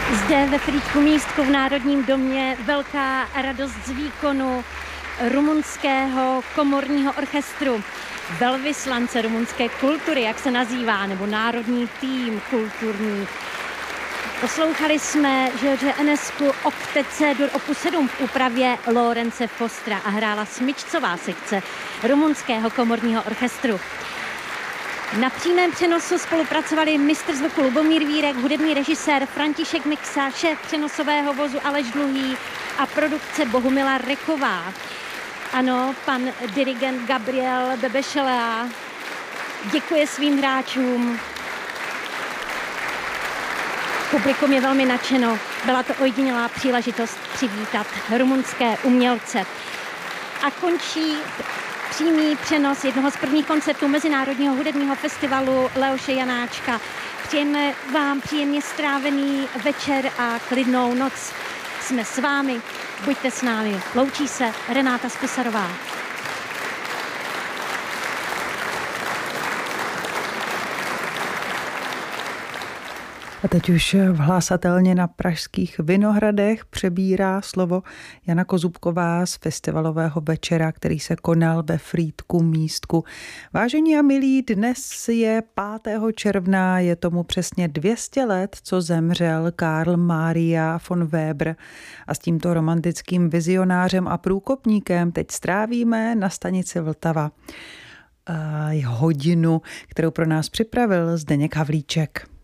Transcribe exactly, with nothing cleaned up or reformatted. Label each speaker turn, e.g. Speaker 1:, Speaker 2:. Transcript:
Speaker 1: Zde ve Frýdku Místku v Národním domě velká radost z výkonu rumunského komorního orchestru, velvyslance rumunské kultury, jak se nazývá, nebo národní tým kulturní. Poslouchali jsme George Enescu oktet C-dur opus sedm v úpravě Lorence Fostera a hrála smyčcová sekce rumunského komorního orchestru. Na přímém přenosu spolupracovali mistr zvuku Lubomír Vírek, hudební režisér František Miksa, šéf přenosového vozu Aleš Dluhý a produkce Bohumila Reková. Ano, pan dirigent Gabriel Bebešelea děkuje svým hráčům. Publikum je velmi nadšeno. Byla to ojedinělá příležitost přivítat rumunské umělce. A končí přímý přenos jednoho z prvních koncertů Mezinárodního hudebního festivalu Leoše Janáčka. Přejeme vám příjemně strávený večer a klidnou noc. Jsme s vámi, buďte s námi. Loučí se Renáta Spisarová.
Speaker 2: A teď už vhlásatelně na pražských Vinohradech přebírá slovo Jana Kozubková z festivalového večera, který se konal ve Frýdku Místku. Vážení a milí, dnes je pátého června, je tomu přesně dvě stě let, co zemřel Karl Maria von Weber. A s tímto romantickým vizionářem a průkopníkem teď strávíme na stanici Vltava hodinu, kterou pro nás připravil Zdeněk Havlíček.